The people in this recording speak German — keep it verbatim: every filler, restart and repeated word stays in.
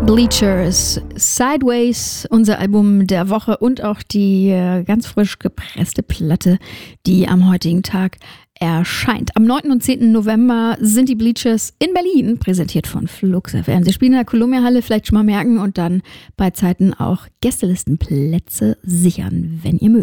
Bleachers, Sideways, unser Album der Woche und auch die äh, ganz frisch gepresste Platte, die am heutigen Tag erscheint. Am neunten und zehnten November sind die Bleachers in Berlin, präsentiert von Flux F M. Sie spielen in der Columbia-Halle, vielleicht schon mal merken, und dann bei Zeiten auch Gästelistenplätze sichern, wenn ihr mögt.